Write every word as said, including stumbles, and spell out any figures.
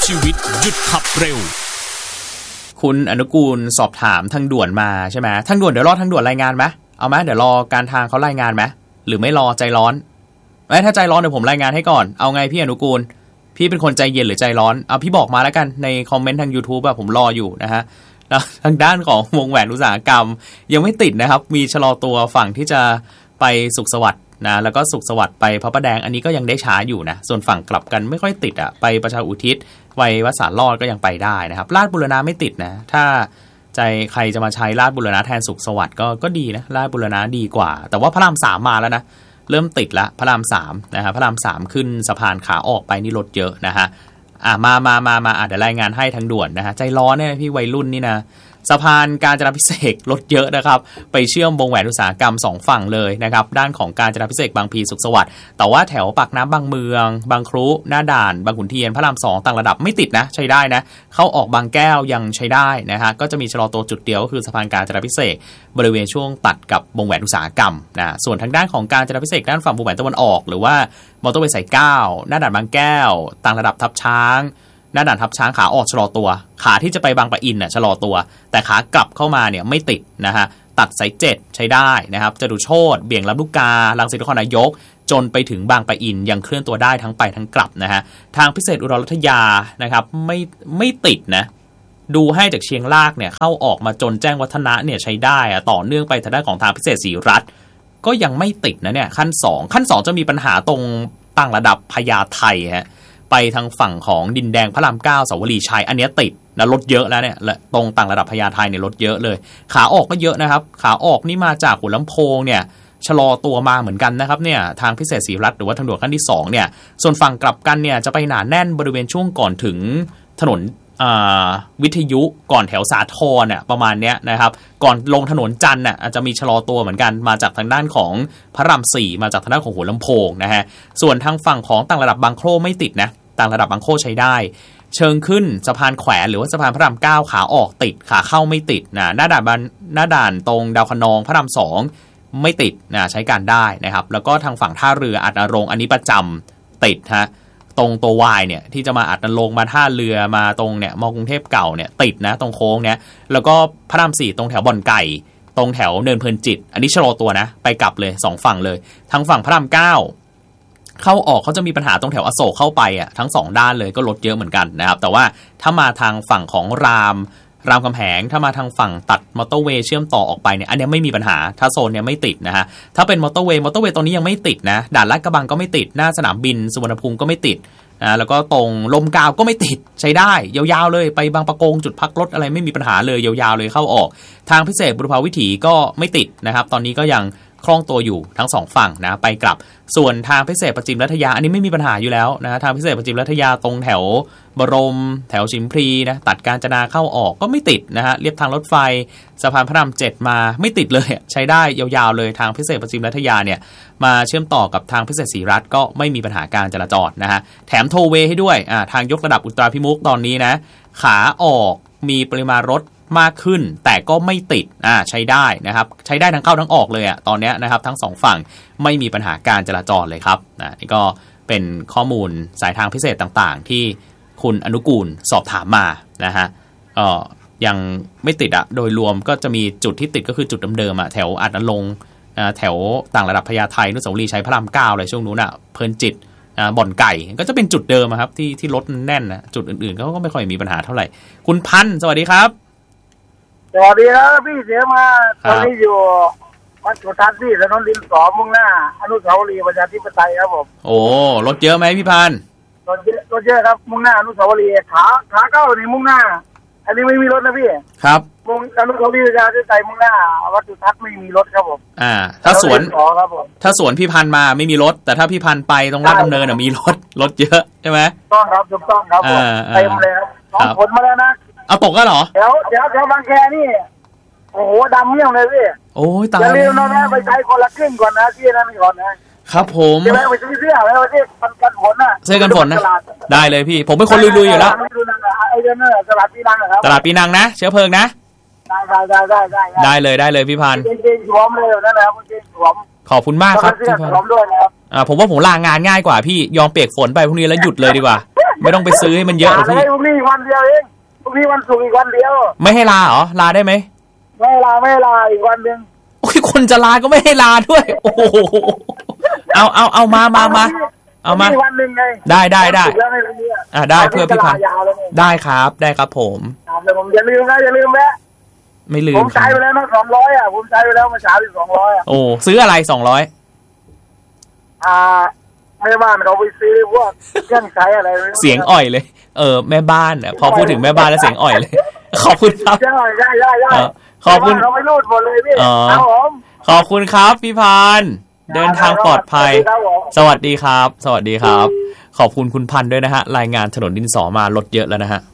ชีวิตหยุดขับเร็วคุณอนุกูลสอบถามทางด่วนมาใช่ไหมทางด่วนเดี๋ยวรอทางด่วนรายงานไหมเอาไหมเดี๋ยวรอการทางเขารายงานไหมหรือไม่รอใจร้อนไอ้ถ้าใจร้อนเดี๋ยวผมรายงานให้ก่อนเอาไงพี่อนุกูลพี่เป็นคนใจเย็นหรือใจร้อนเอาพี่บอกมาแล้วกันในคอมเมนต์ทาง YouTube อะผมรออยู่นะฮะแล้วทางด้านของวงแหวนอุตสาหกรรมยังไม่ติดนะครับมีชะลอตัวฝั่งที่จะไปสุขสวัสดิ์นะแล้วก็สุขสวัสดิ์ไปพระประแดงอันนี้ก็ยังได้ช้าอยู่นะส่วนฝั่งกลับกันไม่ค่อยติดอ่ะไปประชาอุทิศไปวัดสารลอดก็ยังไปได้นะครับลาดบุรณะไม่ติดนะถ้าใจใครจะมาใช้ลาดบุรณะแทนสุขสวัสดิ์ก็ก็ดีนะลาดบุรณะดีกว่าแต่ว่าพระรามสามมาแล้วนะเริ่มติดแล้วพระรามสามนะฮะพระรามสามขึ้นสะพานขาออกไปนี่รถเยอะนะฮะอ่ะมามามามาอ่ะเดี๋ยวรายงานให้ทางด่วนนะฮะใจร้อนเนี่ยพี่วัยรุ่นนี่นะสะพานกาญจนาพิเศษกรถเยอะนะครับไปเชื่อมวงแหวนอุตสาหกรรมสองฝั่งเลยนะครับด้านของกาญจนาพิเศษกบางพลีสุขสวัสดิ์แต่ว่าแถวปากน้ำบางเมืองบางครุหน้าด่านบางขุนเทียนพระรามสองต่างระดับไม่ติดนะใช้ได้นะเข้าออกบางแก้วยังใช้ได้นะฮะก็จะมีชะลอตัวจุดเดียวก็คือสะพานกาญจนาพิเศษกบริเวณช่วงตัดกับวงแหวนอุตสาหกรรมนะส่วนทางด้านของกาญจนาพิเศษกด้านฝั่งวงแหวนตะวันออกหรือว่ามอเตอร์เวย์สายเก้าหน้าด่านบางแก้วต่างระดับทับช้างหน้าด่านทับช้างขาออกชะลอตัวขาที่จะไปบางปะอินน่ะชะลอตัวแต่ขากลับเข้ามาเนี่ยไม่ติดนะฮะตัดสายเจ็ดใช้ได้นะครับจตุโชติเบี่ยงลำลูกการังสิตนครนายกจนไปถึงบางปะอินยังเคลื่อนตัวได้ทั้งไปทั้งกลับนะฮะทางพิเศษอุดรรัตยานะครับไม่ไม่ติดนะดูให้จากเชียงรากเนี่ยเข้าออกมาจนแจ้งวัฒนะเนี่ยใช้ได้อะต่อเนื่องไปทางด้านของทางพิเศษศรีรัตน์ก็ยังไม่ติดนะเนี่ยขั้นสองขั้นสองจะมีปัญหาตรงต่างระดับพญาไทฮะไปทางฝั่งของดินแดงพระรามเก้าสาวรีชัยอันนี้ติดนะรถเยอะแล้วเนี่ยตรงต่างระดับพญาไทเนี่ยรถเยอะเลยขาออกก็เยอะนะครับขาออกนี่มาจากหัวลำโพงเนี่ยชะลอตัวมาเหมือนกันนะครับเนี่ยทางพิเศษศรีรัตน์หรือว่าทางด่วนขั้นที่สองเนี่ยส่วนฝั่งกลับกันเนี่ยจะไปหนาแน่นบริเวณช่วงก่อนถึงถนนวิทยุก่อนแถวสาทรเนี่ยประมาณเนี้ยนะครับก่อนลงถนนจันทร์น่ะอาจจะมีชะลอตัวเหมือนกันมาจากทางด้านของพระรามสี่มาจากทางด้านของหัวลำโพงนะฮะส่วนทางฝั่งของต่างระดับบางโคร่ไม่ติดนะต่างระดับบางโคใช้ได้เชิงขึ้นสะพานแขวนหรือว่าสะพานพระรามเก้าขาออกติดขาเข้าไม่ติดนะหน้าด่านหน้าด่านตรงดาวคะนองพระรามสองไม่ติดนะใช้การได้นะครับแล้วก็ทางฝั่งท่าเรืออัดนรงค์อันนี้ประจำติดฮะตรงตัววายเนี่ยที่จะมาอัดนรงค์มาท่าเรือมาตรงเนี่ยมอกรุงเทพเก่าเนี่ยติดนะตรงโค้งเนี่ยแล้วก็พระรามสี่ตรงแถวบ่อนไก่ตรงแถวเนินเพลินจิตอันนี้ชะลอตัวนะไปกลับเลยสองฝั่งเลยทางฝั่งพระรามเก้าเข้าออกเขาจะมีปัญหาตรงแถวอโศกเข้าไปอ่ะทั้งสองด้านเลยก็รถเยอะเหมือนกันนะครับแต่ว่าถ้ามาทางฝั่งของรามรามคำแหงถ้ามาทางฝั่งตัดมอเตอร์เวย์เชื่อมต่อออกไปเนี่ยอันนี้ไม่มีปัญหาถ้าโซนเนี่ยไม่ติดนะฮะถ้าเป็นมอเตอร์เวย์มอเตอร์เวย์ตรงนี้ยังไม่ติดนะด่านลาดกระบังก็ไม่ติดหน้าสนามบินสุวรรณภูมิก็ไม่ติดนะแล้วก็ตรงลมกาวก็ไม่ติดใช้ได้ยาวๆเลยไปบางปะกงจุดพักรถอะไรไม่มีปัญหาเลยยาวๆเลยเข้าออกทางพิเศษบุรพาวิถีก็ไม่ติดนะครับตอนนี้ก็ยังคล่องตัวอยู่ทั้งสองฝั่งนะไปกลับส่วนทางพิเศษประจิมรัฐยาอันนี้ไม่มีปัญหาอยู่แล้วนะทางพิเศษประจิมรัฐยาตรงแถวบรมแถวชิมพลีนะตัดกาญจนาเข้าออกก็ไม่ติดนะฮะเรียบทางรถไฟสะพานพระรามเจ็ดมาไม่ติดเลยใช้ได้ยาวๆเลยทางพิเศษประจิมรัฐยาเนี่ยมาเชื่อมต่อกับทางพิเศษศรีรัตน์ก็ไม่มีปัญหาการจราจรนะฮะแถมโทเวย์ให้ด้วยอ่าทางยกระดับอุตราพิมุขตอนนี้นะขาออกมีปริมาณรถมากขึ้นแต่ก็ไม่ติดอ่าใช้ได้นะครับใช้ได้ทั้งเข้าทั้งออกเลยอ่ะตอนนี้นะครับทั้งสองฝั่งไม่มีปัญหาการจราจรเลยครับนะนี่ก็เป็นข้อมูลสายทางพิเศษต่างๆที่คุณอนุกูลสอบถามมานะฮะเอ่อยังไม่ติดอ่ะโดยรวมก็จะมีจุดที่ติดก็คือจุดเดิมๆอ่ะแถวอัดนรงค์นะแถวต่างระดับพญาไทอนุสาวรีย์ชัยพระรามเก้าอะไรช่วงนู้นอ่ะเพลินจิตอ่าบ่อนไก่ก็จะเป็นจุดเดิมครับที่ที่รถแน่นนะจุดอื่นๆเขาก็ไม่ค่อยมีปัญหาเท่าไหร่คุณพันธ์สวัสดีครับสวัสดีครับพี่เสียมาตอนนี้อยู่วัดสุทัศน์ที่ถนนดินสอมุ่งหน้าอนุสาวรีย์ประชาธิปไตยครับผมโอ้รถเยอะไหมพี่พันธ์รถเยอะรถเยอะครับมุ่งหน้าอนุสาวรีย์ขาขาเข้านี่มุ่งหน้าอันนี้ไม่มีรถนะพี่ครับมุ่งอนุสาวรีย์ประชาธิปไตยมุ่งหน้าวัดสุทัศน์ไม่มีรถครับผมอ่าถ้าสวนถ้าสวนพี่พันธ์มาไม่มีรถแต่ถ้าพี่พันธ์ไปตรงลาดดำเนินน่ะมีรถรถเยอะใช่ไหมต้องครับถูกต้องครับผมเต็มเลยครับน้องฝนมาแล้วนะเอาตกก็เหรอเดี๋ยวเดี๋ยวแถวบางแคนี่โอ้โหดำเมี่ยงเลยพี่โอ้ยตายอย่าลืมนะไปใช้คนละครึ่งก่อนนะที่นั่นก่อนนะครับผมจะไปซื้อเสื้อแล้วที่กันฝนน่ะเสื้อกันฝนนะได้เลยพี่ผมเป็นคนลุยๆอยู่แล้วไอ้เรื่องนั้นตลาดปีนังครับตลาดปีนังนะเชื้อเพลิงนะได้ได้ได้ได้ได้เลยได้เลยพี่พันธ์จริงๆสวมเลยนั่นแหละจริงๆสวมขอบคุณมากครับพี่พันธ์อ่าผมว่าผมลางานง่ายกว่าพี่ยอมเปียกฝนไปพรุ่งนี้แล้วหยุดเลยดีกว่าไม่ต้องไปซื้อให้มันเยอะหรอกพี่พรุ่งนี้วันเดียวเองพรุ่งนี้วันศุกร์อีกวันเดียวไม่ให้ลาเหรอลาได้ไหมไม่ลาไม่ลาอีกวันหนึ่งโอ้ยคนจะลาก็ไม่ให้ลาด้วยโอ้โหเอาเอาเอามามามาเอามาวันหนึ่งไงได้ได้ได้อ่าได้เพื่อพี่พันได้ครับได้ครับผมแต่ผมอย่าลืมนะอย่าลืมแวะไม่ลืมผมใช้ไปแล้วนะสองร้อยอ่ะผมใช้ไปแล้วเมื่อเช้าอีกสองร้อยอ่ะโอ้ซื้ออะไรสองร้อยอ่าไม่ว่ามันเอาไปซื้อพวกเครื่องใช้อะไรเสียงอ่อยเลยเออแม่บ้านเนี่ยพอพูดถึงแม่บ้านแล้วเสียงอ่อยเลยขอบคุณครับใช่ใช่ใช่ใช่ขอบคุณเราไม่รูดหมดเลยพี่ครับผมขอบคุณครับพี่พันธุ์เดินทางปลอดภัยสวัสดีครับสวัสดีครับขอบคุณคุณพันธุ์ด้วยนะฮะรายงานถนนดินสอมารถเยอะแล้วนะฮะ